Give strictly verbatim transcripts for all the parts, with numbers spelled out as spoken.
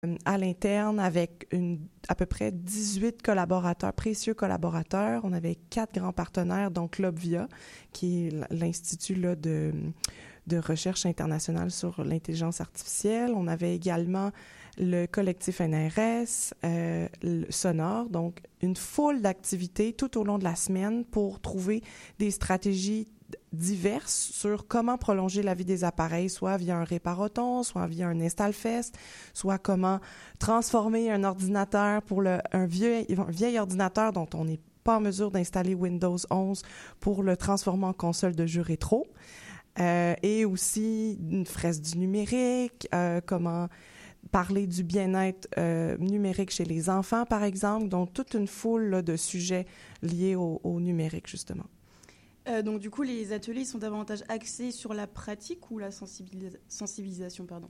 à l'interne avec une, à peu près dix-huit collaborateurs, précieux collaborateurs. On avait quatre grands partenaires, donc Lobvia, qui est l'Institut là, de, de recherche internationale sur l'intelligence artificielle. On avait également le collectif N R S, euh, le Sonore, donc une foule d'activités tout au long de la semaine pour trouver des stratégies diverses sur comment prolonger la vie des appareils, soit via un Réparoton, soit via un InstallFest, soit comment transformer un ordinateur pour le, un, vieux, un vieil ordinateur dont on n'est pas en mesure d'installer Windows onze pour le transformer en console de jeux rétro. Euh, et aussi une fresque du numérique, euh, comment parler du bien-être euh, numérique chez les enfants, par exemple. Donc, toute une foule là, de sujets liés au, au numérique, justement. Euh, donc, du coup, les ateliers sont davantage axés sur la pratique ou la sensibilis- sensibilisation, pardon?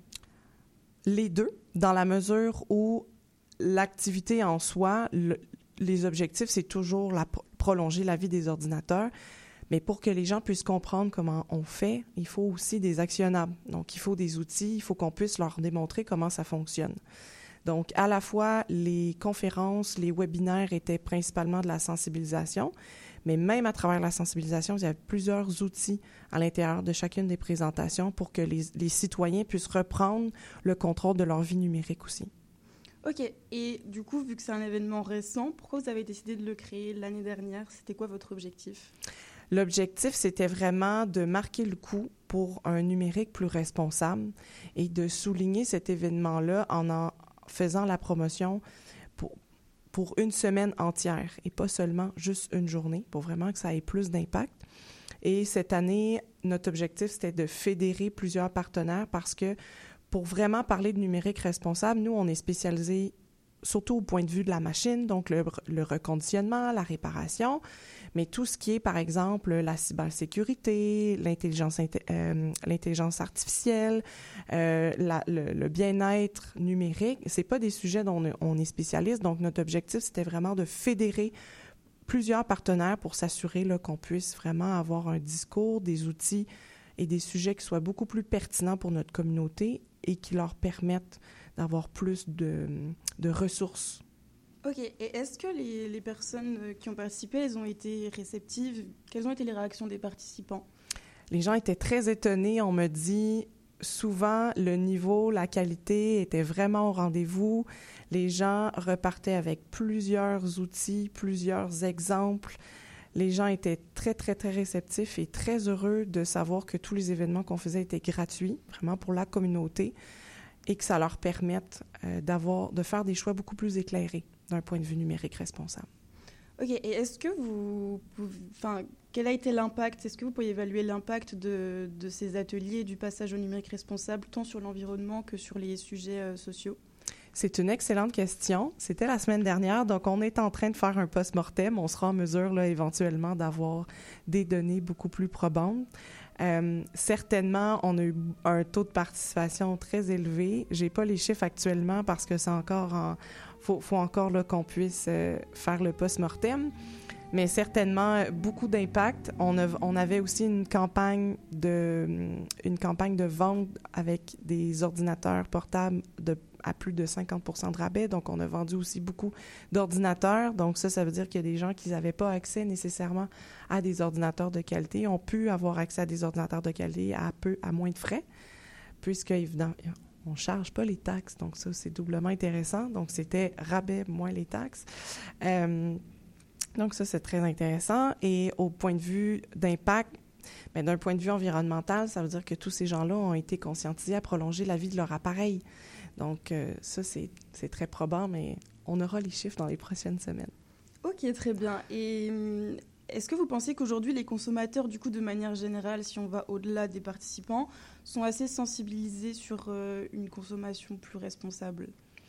Les deux, dans la mesure où l'activité en soi, le, les objectifs, c'est toujours la, prolonger la vie des ordinateurs. Mais pour que les gens puissent comprendre comment on fait, il faut aussi des actionnables. Donc, il faut des outils, il faut qu'on puisse leur démontrer comment ça fonctionne. Donc, à la fois, les conférences, les webinaires étaient principalement de la sensibilisation, mais même à travers la sensibilisation, il y avait plusieurs outils à l'intérieur de chacune des présentations pour que les, les citoyens puissent reprendre le contrôle de leur vie numérique aussi. OK. Et du coup, vu que c'est un événement récent, pourquoi vous avez décidé de le créer l'année dernière? C'était quoi votre objectif? L'objectif, c'était vraiment de marquer le coup pour un numérique plus responsable et de souligner cet événement-là en en faisant la promotion pour, pour une semaine entière et pas seulement juste une journée, pour vraiment que ça ait plus d'impact. Et cette année, notre objectif, c'était de fédérer plusieurs partenaires parce que pour vraiment parler de numérique responsable, nous, on est spécialisés surtout au point de vue de la machine, donc le, le reconditionnement, la réparation, mais tout ce qui est, par exemple, la cybersécurité, l'intelligence, euh, l'intelligence artificielle, euh, la, le, le bien-être numérique, c'est pas des sujets dont on, on est spécialiste. Donc, notre objectif, c'était vraiment de fédérer plusieurs partenaires pour s'assurer là, qu'on puisse vraiment avoir un discours, des outils et des sujets qui soient beaucoup plus pertinents pour notre communauté et qui leur permettent d'avoir plus de, de ressources. OK. Et est-ce que les, les personnes qui ont participé, elles ont été réceptives? Quelles ont été les réactions des participants? Les gens étaient très étonnés. On me dit souvent, le niveau, la qualité était vraiment au rendez-vous. Les gens repartaient avec plusieurs outils, plusieurs exemples. Les gens étaient très, très, très réceptifs et très heureux de savoir que tous les événements qu'on faisait étaient gratuits, vraiment pour la communauté, et que ça leur permette euh, d'avoir, de faire des choix beaucoup plus éclairés d'un point de vue numérique responsable. OK. Et est-ce que vous... Enfin, quel a été l'impact? Est-ce que vous pouvez évaluer l'impact de, de ces ateliers, du passage au numérique responsable, tant sur l'environnement que sur les sujets euh, sociaux? C'est une excellente question. C'était la semaine dernière, donc on est en train de faire un post-mortem. On sera en mesure, là, éventuellement, d'avoir des données beaucoup plus probantes. Euh, certainement, on a eu un taux de participation très élevé. J'ai pas les chiffres actuellement parce que c'est encore en... faut, faut encore là, qu'on puisse euh, faire le post-mortem. Mais certainement, beaucoup d'impact. On, a, on avait aussi une campagne de, une campagne de vente avec des ordinateurs portables de, à plus de cinquante pour cent de rabais. Donc, on a vendu aussi beaucoup d'ordinateurs. Donc, ça, ça veut dire qu'il y a des gens qui n'avaient pas accès nécessairement à des ordinateurs de qualité ont pu avoir accès à des ordinateurs de qualité à peu, à moins de frais, puisque, évidemment, on ne charge pas les taxes. Donc, ça, c'est doublement intéressant. Donc, c'était rabais moins les taxes. Euh, Donc, ça, c'est très intéressant. Et au point de vue d'impact, bien, d'un point de vue environnemental, ça veut dire que tous ces gens-là ont été conscientisés à prolonger la vie de leur appareil. Donc, euh, ça, c'est, c'est très probant, mais on aura les chiffres dans les prochaines semaines. OK, très bien. Et est-ce que vous pensez qu'aujourd'hui, les consommateurs, du coup, de manière générale, si on va au-delà des participants, sont assez sensibilisés sur euh, une consommation plus responsable?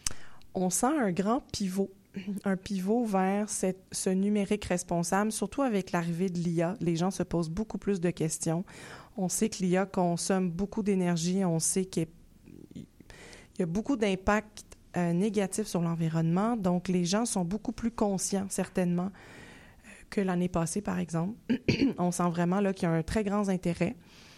On sent un grand pivot. un pivot vers cette, ce numérique responsable, surtout avec l'arrivée de l'I A. Les gens se posent beaucoup plus de questions. On sait que l'I A consomme beaucoup d'énergie. On sait qu'il y a beaucoup d'impacts euh, négatifs sur l'environnement. Donc, les gens sont beaucoup plus conscients, certainement, que l'année passée, par exemple. On sent vraiment là, qu'il y a un très grand intérêt.